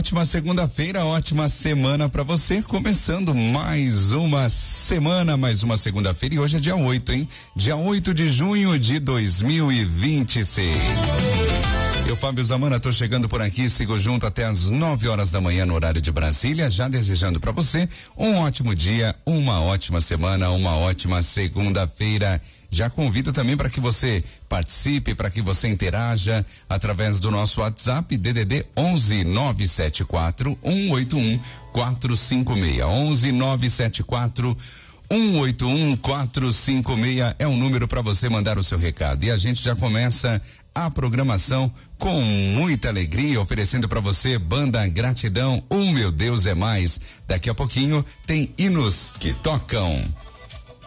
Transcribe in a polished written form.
ótima segunda-feira, ótima semana para você. Começando mais uma semana, mais uma segunda-feira e hoje é dia 8, hein? Dia 8 de junho de 2026. Eu, Fábio Zamana, tô chegando por aqui, sigo junto até as 9 horas da manhã no horário de Brasília, já desejando para você um ótimo dia, uma ótima semana, uma ótima segunda-feira. Já convido também para que você participe, para que você interaja através do nosso WhatsApp DDD 11 974 181 456. 11 974 181 456 é o número para você mandar o seu recado. E a gente já começa a programação com muita alegria, oferecendo para você Banda Gratidão, Meu Deus é Mais. Daqui a pouquinho tem hinos que tocam.